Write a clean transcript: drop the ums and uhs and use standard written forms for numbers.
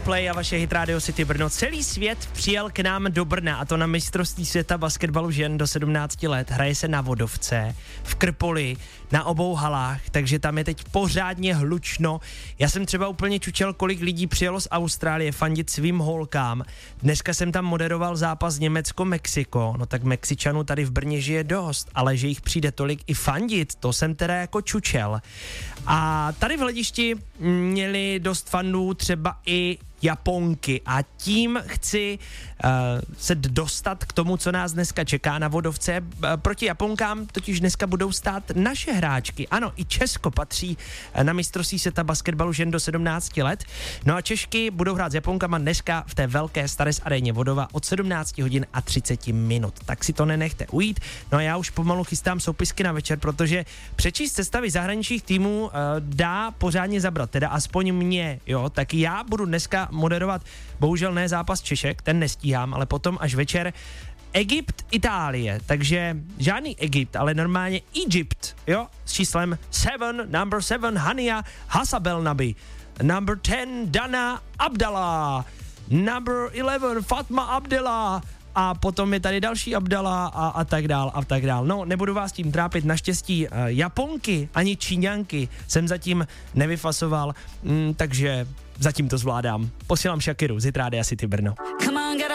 Coldplay a vaše Hit Radio City Brno. Celý svět přijel k nám do Brna, a to na mistrovství světa basketbalu žen do 17 let. Hraje se na Vodovce, v Krpoli, na obou halách, takže tam je teď pořádně hlučno. Já jsem třeba úplně čučel, kolik lidí přijelo z Austrálie fandit svým holkám. Dneska jsem tam moderoval zápas Německo-Mexiko, no tak Mexičanů tady v Brně žije dost, ale že jich přijde tolik i fandit, to jsem teda jako čučel. A tady v Hledišti měli dost fandů třeba i Japonky a tím chci se dostat k tomu, co nás dneska čeká na Vodovce. Proti Japonkám totiž dneska budou stát naše hráčky. Ano, i Česko patří na mistrovství světa basketbalu žen do 17 let. No a Češky budou hrát s Japonkama dneska v té velké Starec aréně Vodova od 17 hodin a 30 minut. Tak si to nenechte ujít. No a já už pomalu chystám soupisky na večer, protože přečíst sestavy zahraničních týmů dá pořádně zabrat, teda aspoň mě, jo. Tak já budu dneska moderovat, bohužel ne zápas Češek, ten nestíhám, ale potom až večer Egypt, Itálie, takže žádný Egypt, ale normálně Egypt, jo, s číslem 7, number 7, Hania Hasabelnabi, number 10, Dana Abdallah, number 11, Fatma Abdallah, a potom je tady další Abdala a tak dál a tak dál. No, nebudu vás tím trápit, naštěstí Japonky ani Číňanky jsem zatím nevyfasoval, takže zatím to zvládám. Posílám Shakiru z Hit Rádia City Brno.